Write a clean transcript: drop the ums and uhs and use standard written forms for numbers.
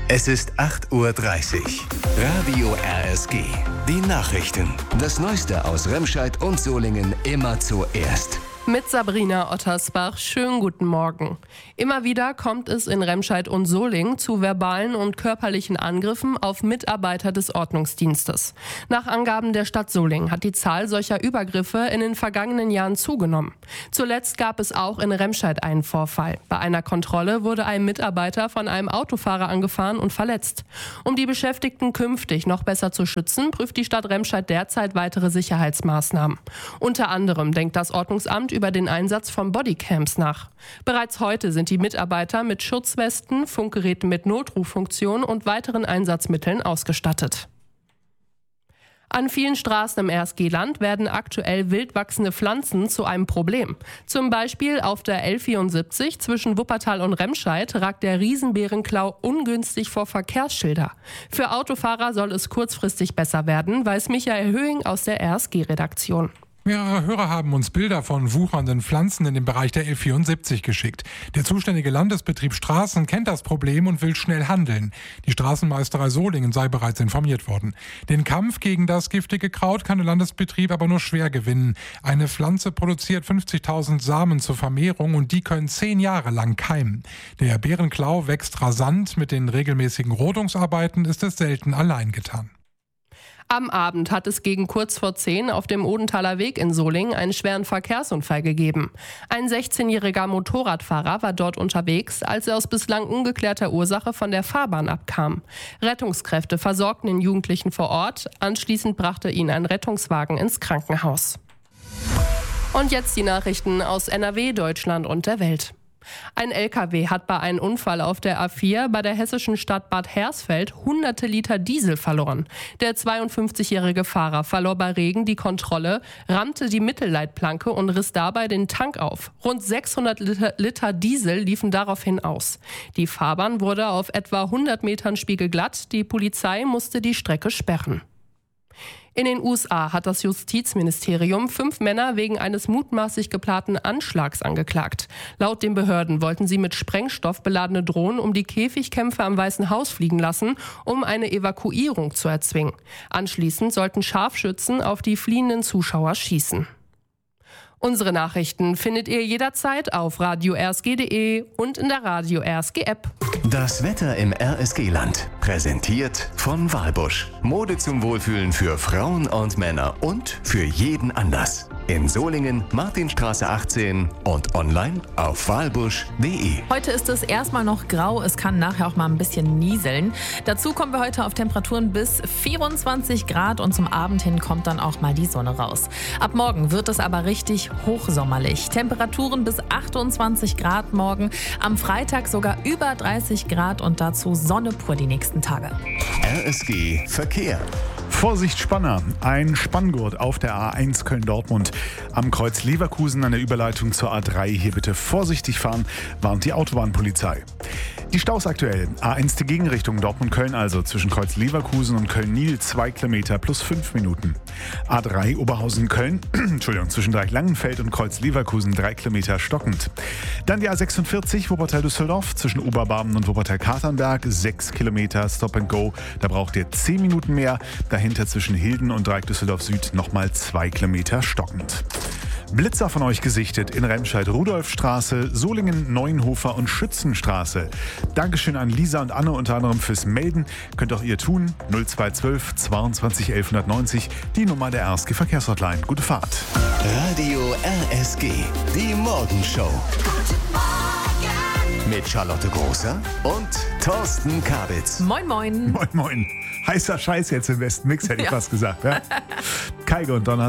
Es ist 8:30 Uhr. Radio RSG. Die Nachrichten. Das Neueste aus Remscheid und Solingen immer zuerst. Mit Sabrina Ottersbach, schönen guten Morgen. Immer wieder kommt es in Remscheid und Solingen zu verbalen und körperlichen Angriffen auf Mitarbeiter des Ordnungsdienstes. Nach Angaben der Stadt Solingen hat die Zahl solcher Übergriffe in den vergangenen Jahren zugenommen. Zuletzt gab es auch in Remscheid einen Vorfall. Bei einer Kontrolle wurde ein Mitarbeiter von einem Autofahrer angefahren und verletzt. Um die Beschäftigten künftig noch besser zu schützen, prüft die Stadt Remscheid derzeit weitere Sicherheitsmaßnahmen. Unter anderem denkt das Ordnungsamt über den Einsatz von Bodycams nach. Bereits heute sind die Mitarbeiter mit Schutzwesten, Funkgeräten mit Notruffunktion und weiteren Einsatzmitteln ausgestattet. An vielen Straßen im RSG-Land werden aktuell wild wachsende Pflanzen zu einem Problem. Zum Beispiel auf der L74 zwischen Wuppertal und Remscheid ragt der Riesenbeerenklau ungünstig vor Verkehrsschilder. Für Autofahrer soll es kurzfristig besser werden, weiß Michael Höhing aus der RSG-Redaktion. Mehrere Hörer haben uns Bilder von wuchernden Pflanzen in dem Bereich der L74 geschickt. Der zuständige Landesbetrieb Straßen kennt das Problem und will schnell handeln. Die Straßenmeisterei Solingen sei bereits informiert worden. Den Kampf gegen das giftige Kraut kann der Landesbetrieb aber nur schwer gewinnen. Eine Pflanze produziert 50.000 Samen zur Vermehrung und die können 10 Jahre lang keimen. Der Beerenklau wächst rasant. Mit den regelmäßigen Rodungsarbeiten ist es selten allein getan. Am Abend hat es gegen kurz vor 10 auf dem Odenthaler Weg in Solingen einen schweren Verkehrsunfall gegeben. Ein 16-jähriger Motorradfahrer war dort unterwegs, als er aus bislang ungeklärter Ursache von der Fahrbahn abkam. Rettungskräfte versorgten den Jugendlichen vor Ort. Anschließend brachte ihn ein Rettungswagen ins Krankenhaus. Und jetzt die Nachrichten aus NRW, Deutschland und der Welt. Ein LKW hat bei einem Unfall auf der A4 bei der hessischen Stadt Bad Hersfeld hunderte Liter Diesel verloren. Der 52-jährige Fahrer verlor bei Regen die Kontrolle, rammte die Mittelleitplanke und riss dabei den Tank auf. Rund 600 Liter Diesel liefen daraufhin aus. Die Fahrbahn wurde auf etwa 100 Metern spiegelglatt. Die Polizei musste die Strecke sperren. In den USA hat das Justizministerium 5 Männer wegen eines mutmaßlich geplanten Anschlags angeklagt. Laut den Behörden wollten sie mit Sprengstoff beladene Drohnen um die Käfigkämpfe am Weißen Haus fliegen lassen, um eine Evakuierung zu erzwingen. Anschließend sollten Scharfschützen auf die fliehenden Zuschauer schießen. Unsere Nachrichten findet ihr jederzeit auf radio-rsg.de und in der Radio RSG App. Das Wetter im RSG-Land. Präsentiert von Walbusch. Mode zum Wohlfühlen für Frauen und Männer und für jeden Anlass. In Solingen, Martinstraße 18 und online auf walbusch.de. Heute ist es erstmal noch grau, es kann nachher auch mal ein bisschen nieseln. Dazu kommen wir heute auf Temperaturen bis 24 Grad und zum Abend hin kommt dann auch mal die Sonne raus. Ab morgen wird es aber richtig hochsommerlich. Temperaturen bis 28 Grad morgen, am Freitag sogar über 30 Grad und dazu Sonne pur die nächsten Tage. RSG Verkehr. Vorsicht Spanner, ein Spanngurt auf der A1 Köln-Dortmund. Am Kreuz Leverkusen an der Überleitung zur A3 hier bitte vorsichtig fahren, warnt die Autobahnpolizei. Die Staus aktuell. A1 die Gegenrichtung Dortmund-Köln, also zwischen Kreuz Leverkusen und Köln-Niel 2 Kilometer plus 5 Minuten. A3 Oberhausen-Köln, zwischen Dreieck-Langenfeld und Kreuz Leverkusen 3 Kilometer stockend. Dann die A46 Wuppertal-Düsseldorf zwischen Oberbarmen und Wuppertal-Katernberg 6 Kilometer Stop and Go. Da braucht ihr 10 Minuten mehr. Dahinter zwischen Hilden und Dreieck Düsseldorf Süd nochmal 2 Kilometer stockend. Blitzer von euch gesichtet in Remscheid, Rudolfstraße, Solingen, Neuenhofer und Schützenstraße. Dankeschön an Lisa und Anne unter anderem fürs Melden. Könnt auch ihr tun. 0212 22 1190, die Nummer der RSG Verkehrshotline. Gute Fahrt. Radio RSG, die Morgenshow. Mit Charlotte Großer und Thorsten Kabitz. Moin, moin. Moin, moin. Heißer Scheiß jetzt im Westen Mix, hätte ich fast gesagt. Ja? Kaige und Donner.